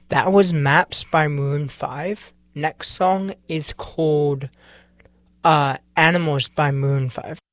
That was Maps by Maroon 5. Next song is called Animals by Maroon 5.